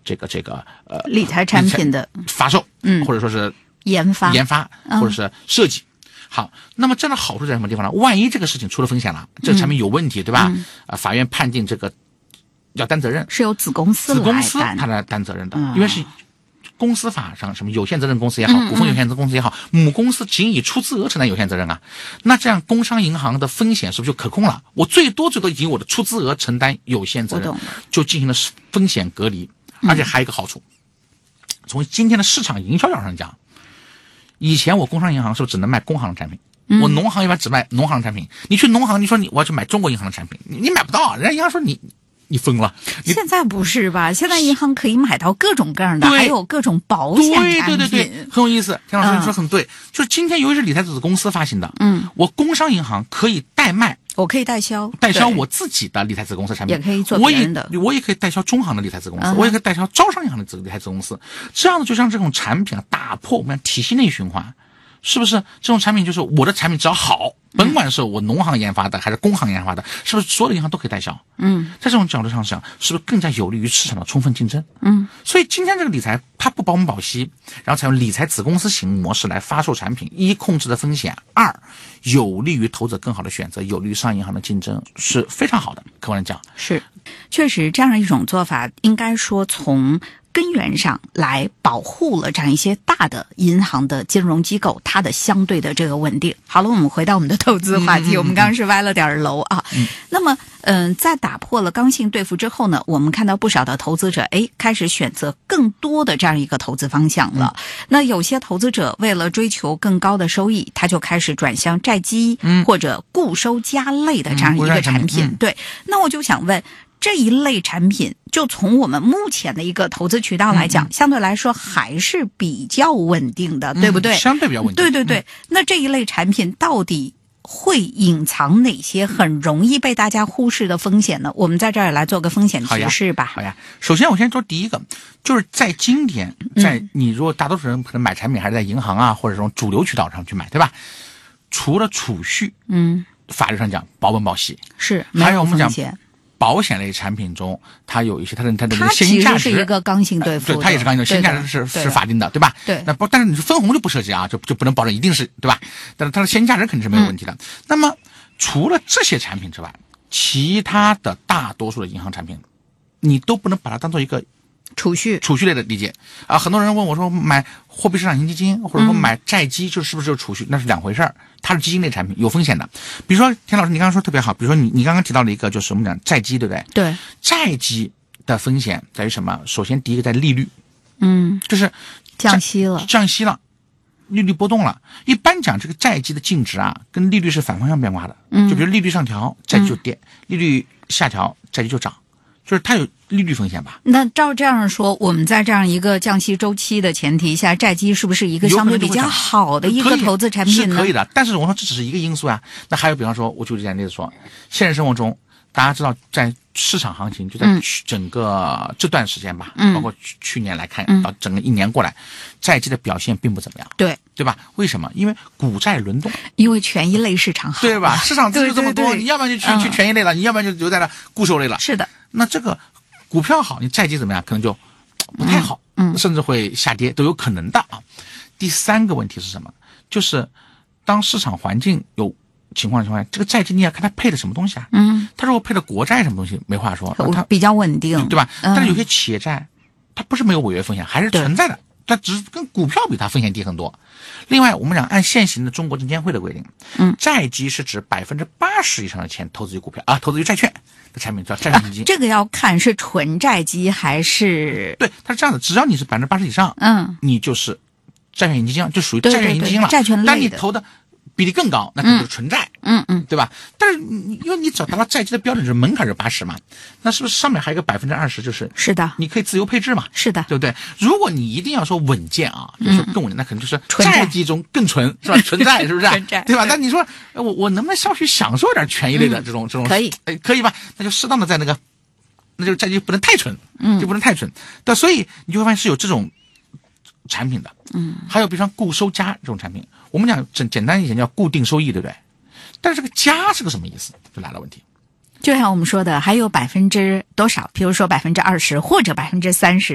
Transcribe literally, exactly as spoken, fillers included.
这个这个呃理财产品的发售， 嗯， 或者说是研发研发或者是设计。嗯，好，那么这样的好处在什么地方呢？万一这个事情出了风险了，这个产品有问题，嗯、对吧？嗯、呃，法院判定这个要担责任， 是由子公司来子公司它来担责任的，嗯、因为是公司法上什么有限责任公司也好，股份有限责任公司也好，嗯、母公司仅以出资额承担有限责任啊。那这样工商银行的风险是不是就可控了？我最多最多以我的出资额承担有限责任，就进行了风险隔离，而且还有一个好处，嗯、从今天的市场营销角度上讲。以前我工商银行是不是只能卖工行的产品？嗯、我农行一般只卖农行的产品。你去农行，你说你我要去买中国银行的产品，你你买不到，人家银行说你你疯了。 现在不是吧？现在银行可以买到各种各样的，还有各种保险产品。 对对对对，很有意思。田老师你说很对，嗯、就是今天由于是理财子公司发行的， 嗯， 我工商银行可以代卖。 我可以代销， 代销我自己的理财子公司产品， 也可以做别人的。 我也我也可以代销中行的理财子公司，嗯、我也可以代销招商银行的理财子公司。这样的就像这种产品啊，打破我们体系内循环。是不是这种产品就是我的产品只要好，甭管是我农行研发的还是工行研发的，是不是所有的银行都可以代销？ 嗯， 在这种角度上讲，是不是更加有利于市场的充分竞争？ 嗯， 所以今天这个理财它不保本保息，然后采用理财子公司型模式来发售产品，一控制的风险，二有利于投资者更好的选择，有利于商业银行的竞争，是非常好的。客观讲， 是确实这样一种做法，应该说从根源上来保护了这样一些大的银行的金融机构它的相对的这个稳定。好了，我们回到我们的投资话题，嗯、我们刚刚是歪了点楼啊。 嗯、 那么，嗯、呃，在打破了刚性兑付之后呢，我们看到不少的投资者哎开始选择更多的这样一个投资方向了。嗯、那有些投资者为了追求更高的收益，他就开始转向债基、嗯、或者固收加类的这样一个产品。 嗯嗯、 对，那我就想问。这一类产品，就从我们目前的一个投资渠道来讲，嗯、相对来说还是比较稳定的， 嗯、 对不对？ 相对比较稳定。 对对对。嗯、那这一类产品到底会隐藏哪些很容易被大家忽视的风险呢？我们在这儿来做个风险提示吧。 好呀。好呀。首先，我先说第一个，就是在今天，在你如果大多数人可能买产品还是在银行啊或者这种主流渠道上去买，对吧？除了储蓄， 嗯， 法律上讲保本保息是， 还有我们讲。 保险类产品中，它有一些它的它的它现金价值， 它其实是一个刚性兑付、 呃，对，它也是刚性兑付，现金价值是是法定的，对吧？ 对。 那不，但是你是分红就不涉及啊，就就不能保证一定是对吧？但是它的现金价值肯定是没有问题的。嗯、那么除了这些产品之外，其他的大多数的银行产品，你都不能把它当做一个储蓄储蓄类的理解啊。很多人问我说，买货币市场型基金或者说买债基，就是不是就是储蓄？那是两回事儿。它是基金类产品，有风险的。比如说，田老师，你刚刚说特别好。比如说你，你刚刚提到了一个，就是我们讲债基，对不对？ 对。 债基的风险在于什么？首先，第一个在利率， 嗯， 就是降息了， 降息了，利率波动了。一般讲，这个债基的净值啊，跟利率是反方向变化的。嗯。就比如利率上调，债基就跌；嗯、利率下调，债基就涨。就是它有利率风险吧？ 那照这样说，我们在这样一个降息周期的前提下，债基是不是一个相对比较好的一个投资产品呢？ 是可以的，但是我说这只是一个因素啊。那还有，比方说，我举个简单例子说，现实生活中，大家知道，在市场行情就在整个这段时间吧， 嗯、 包括去去年来看， 嗯、 到整个一年过来，债基的表现并不怎么样。 对。 对吧？为什么？因为股债轮动， 因为权益类市场好， 对吧？市场资金这么多，你要不然就去、嗯、去权益类了，你要不然就留在了固收类了。 是的。 那这个股票好，你债基怎么样？可能就不太好， 嗯， 甚至会下跌，都有可能的啊。第三个问题是什么？就是当市场环境有情况的情况下，这个债基你要看它配的什么东西啊？ 嗯， 它如果配的国债什么东西，没话说，它比较稳定， 对吧？ 嗯、 但是有些企业债，它不是没有违约风险，还是存在的。它只是跟股票比，它风险低很多。另外，我们讲按现行的中国证监会的规定， 嗯， 债基是指百分之八十以上的钱投资于股票啊，投资于债券的产品叫债券基金、 啊。这个要看是纯债基还是？ 对，它是这样的，只要你是百分之八十以上， 嗯， 你就是债券型基金，就属于债券型基金了。 对对对，债券类的。 但你投的比例更高，那可能就是纯债， 嗯嗯， 对吧？但是你因为你只要达到债基的标准，就是门槛是八十嘛，那是不是上面还有一个百分之二十，就是是的， 你可以自由配置嘛， 是的， 对不对？如果你一定要说稳健啊，就是说更稳健，那可能就是债基中更纯，是吧？纯债是不是？ 纯债， 对吧？那你说我我能不能稍许享受点权益类的这种、嗯、这种？ 可以， 哎，可以吧？那就适当的在那个，那就债基不能太纯， 嗯， 就不能太纯。但所以你就会发现是有这种产品的， 嗯， 还有比如像固收加这种产品。我们讲简简单一点叫固定收益，对不对？但是这个加是个什么意思？就来了问题。 就像我们说的，还有百分之多少？比如说百分之二十或者百分之三十。